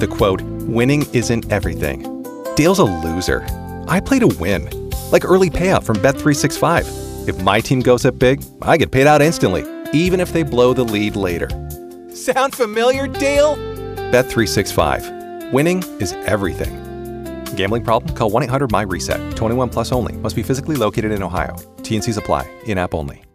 the quote, "Winning isn't everything." Dale's a loser. I play to win. Like early payout from Bet365. If my team goes up big, I get paid out instantly, even if they blow the lead later. Sound familiar, Dale? Bet365. Winning is everything. Gambling problem? Call 1-800-MY-RESET. 21 plus only. Must be physically located in Ohio. T&Cs apply. In-app only.